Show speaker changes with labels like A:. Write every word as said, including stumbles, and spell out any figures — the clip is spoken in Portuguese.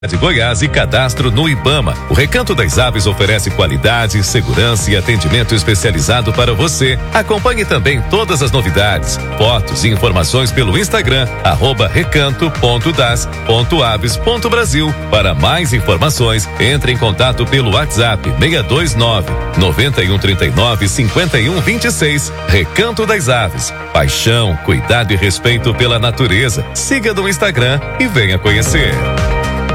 A: de Goiás e cadastro no IBAMA. O Recanto das Aves oferece qualidade, segurança e atendimento especializado para você. Acompanhe também todas as novidades, fotos e informações pelo Instagram, arroba recanto ponto das ponto aves ponto brasil. Para mais informações, entre em contato pelo WhatsApp seis dois nove, nove um três nove, cinco um dois seis. Recanto das Aves. Paixão, cuidado e respeito pela natureza. Siga no Instagram e venha conhecer.